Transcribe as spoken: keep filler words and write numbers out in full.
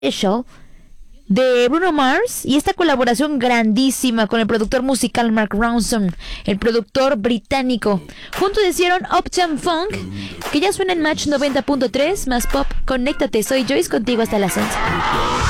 Special de Bruno Mars y esta colaboración grandísima con el productor musical Mark Ronson, el productor británico. Juntos hicieron Uptown Funk, que ya suena en Match noventa punto tres más pop. Conéctate, soy Joyce contigo hasta las once.